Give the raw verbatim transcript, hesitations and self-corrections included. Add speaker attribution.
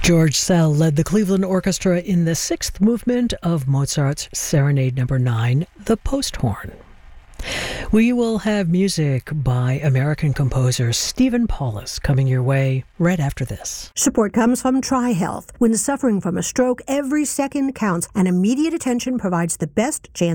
Speaker 1: George Szell led the Cleveland Orchestra in the sixth movement of Mozart's Serenade Number nine, the Posthorn. We will have music by American composer Stephen Paulus coming your way right after this.
Speaker 2: Support comes from TriHealth. When suffering from a stroke, every second counts, and immediate attention provides the best chance